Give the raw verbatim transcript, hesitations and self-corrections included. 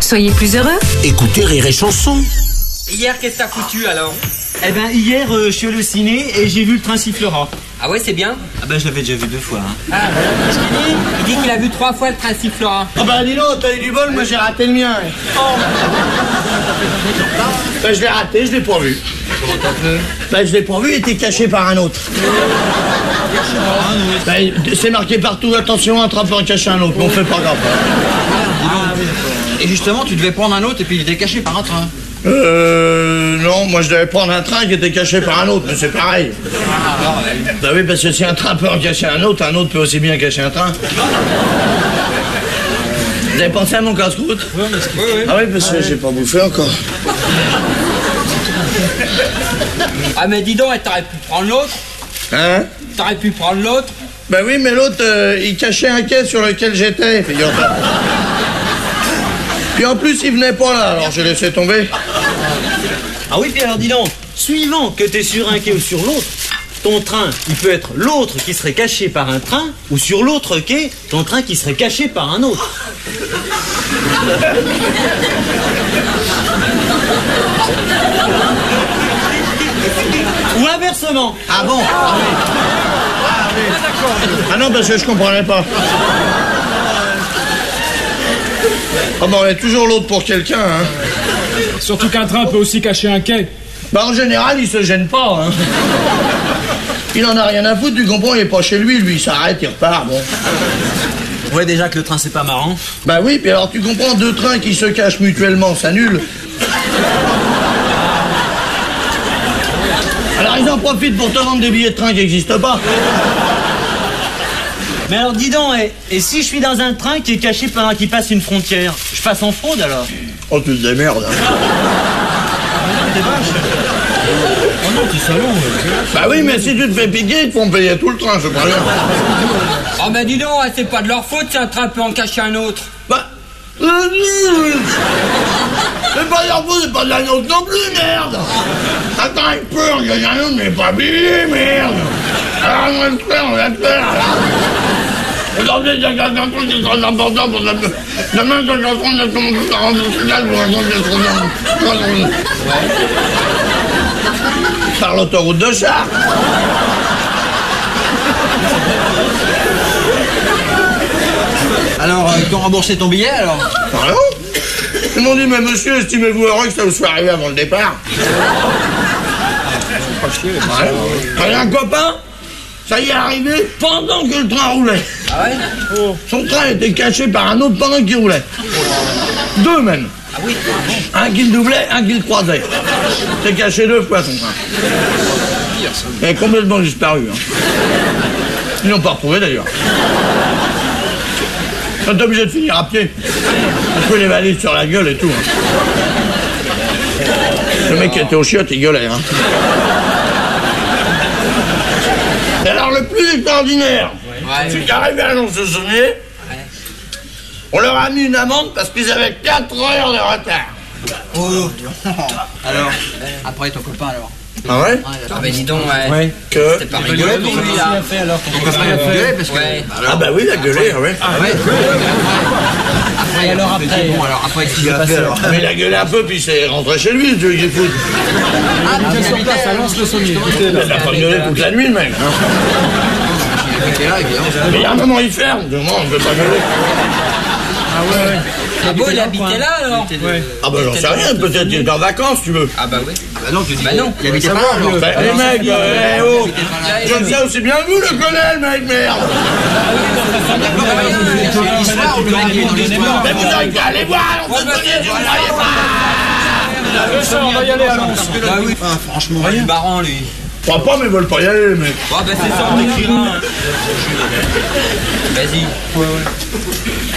Soyez plus heureux. Écoutez Rire et Chanson. Hier, qu'est-ce que t'as foutu alors? Eh ben hier, euh, je suis allé au ciné et j'ai vu le train sifflera. Ah ouais, c'est bien? Ah ben je l'avais déjà vu deux fois. Hein. Ah, qu'est-ce qu'il dit? Il dit qu'il a vu trois fois le train sifflera. Ah bah dis donc, t'as eu du bol, moi j'ai raté le mien. Oh. Ben je l'ai raté, je l'ai pas vu. Comment t'as fait? Ben je l'ai pas vu, il était caché par un autre. Ben, c'est marqué partout, attention, un train peut en cacher un autre, mais on fait pas grave. Et justement, tu devais prendre un autre et puis il était caché par un train. Euh... Non, moi je devais prendre un train qui était caché par un autre, mais c'est pareil. Ben oui, parce que si un train peut en cacher un autre, un autre peut aussi bien cacher un train. Vous avez pensé à mon casse-croûte? Oui, oui. Ah oui, parce que j'ai pas bouffé encore. Ah mais dis donc, t'aurais pu prendre l'autre. Hein? T'aurais pu prendre l'autre. Ben oui, mais l'autre, euh, il cachait un quai sur lequel j'étais, figure-toi. Puis en plus, il venait pas là, alors j'ai laissé tomber. Ah oui, puis alors dis donc, suivant que t'es sur un quai ou sur l'autre, ton train, il peut être l'autre qui serait caché par un train, ou sur l'autre quai, ton train qui serait caché par un autre. Ou inversement. Ah bon? Ah oui. Ah oui. Ah non, parce que je comprenais pas. Ah bah on est toujours l'autre pour quelqu'un, hein. Surtout qu'un train peut aussi cacher un quai. Bah en général, il se gêne pas, hein. Il en a rien à foutre, tu comprends, il est pas chez lui, lui, il s'arrête, il repart, bon. On voit déjà que le train c'est pas marrant. Bah oui, puis alors tu comprends, deux trains qui se cachent mutuellement, ça annule. Alors ils en profitent pour te vendre des billets de train qui n'existent pas. Mais alors dis donc, et, et si je suis dans un train qui est caché pendant qu'il passe une frontière, je passe en fraude alors? Oh, tu te démerdes. Oh non, t'es salon. Bah oui, mais si tu te fais piquer, ils te font payer tout le train, c'est pas bien. Oh mais dis donc, c'est pas de leur faute si un train peut en cacher un autre. Bah... C'est pas de leur faute, c'est pas de la nôtre non plus, merde. Attends, il peut en cacher un autre, mais pas payé, merde. Alors on va le faire, on va le faire, là. Regardez, il y a un truc qui est très important pour la... Demain, quand je rentre, on a commencé à rendre le signal pour raconter ce par l'autoroute de Chartres. Alors, ils t'ont remboursé ton billet alors? Pardon? Ils m'ont dit, mais monsieur, estimez-vous heureux que ça vous soit arrivé avant le départ? Ouais. Un copain, ça y est arrivé pendant que le train roulait. Ah ouais? Oh. Son train était caché par un autre pendant qu'il roulait. Deux même. Ah oui? Un qui le doublait, un qui le croisait. C'est caché deux fois son train. Il est complètement disparu. Hein. Ils l'ont pas retrouvé d'ailleurs. Ils sont obligés de finir à pied. On peut les valises sur la gueule et tout. Hein. Le mec qui était au chiottes, il gueulait. Hein. Et alors le plus extraordinaire, Ouais. c'est qu'arrivé à Lons-le-Saunier, ouais. On leur a mis une amende parce qu'ils avaient quatre heures de retard. Oh. Alors, après ton copain alors? Ah ouais? Ah bah dis donc, ouais. Ouais. Que... C'était pas rigolo pour lui là. fait alors? Ton copain il a gueulé parce que... Ouais. Ah bah oui, il a gueulé, ouais. Ah ouais. Après, alors après, bon, alors après, qu'est-ce qu'il a fait alors? Mais il a gueulé un peu, puis il s'est rentré chez lui, Dieu qu'il fout. Ah, mais sur place, à Lons-le-Saunier. Il a pas gueulé toute la nuit, le mec. Hein. Mais il y a un moment, il ferme. Moi, on ne peut pas gueuler. Ah ouais. Ah bon, il habitait là alors? Ouais. Ah bah j'en sais rien, peut-être qu'il est en vacances, tu veux. Ah bah oui. Ah bah non, tu dis Bah non. il habitait pas là alors. Bah les mecs, eh oh, je le sais aussi bien que vous, le colonel, mec, merde. C'est l'histoire ou le mec qui est dans l'histoire? Mais vous n'avez qu'à aller voir, on se connaît, vous ne voyez pas. Ça, on va y aller à Lens. Bah oui. Ah, franchement, Il est marrant lui. Je crois pas, mais ils veulent pas y aller, les mecs. Bon bah c'est ça, on écrira. Vas-y. Ouais, ouais.